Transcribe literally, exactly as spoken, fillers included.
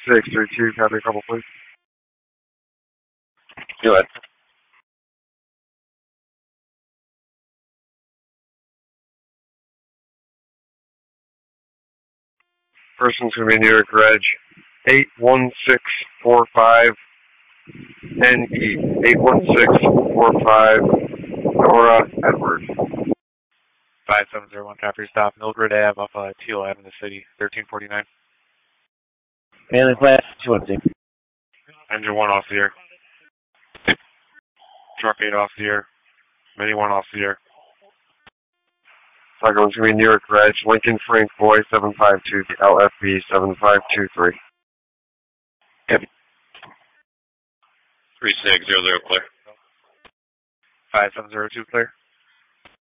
six three two, copy a couple, please. Go ahead. Person's going to be New York Reg eight one six four five N E eight one six four five Nora Edward. five seven zero one, copy stop. Mildred Ave off uh, Teal Ave in the city, thirteen forty-nine. Mailing class two one six. Engine one off the air. Truck eight off the air. Mini one off the air. Second one's going to be New York Reg Lincoln Frank Boy seven five two L F B seven five two three. Copy. three six zero zero clear. five seven zero two clear.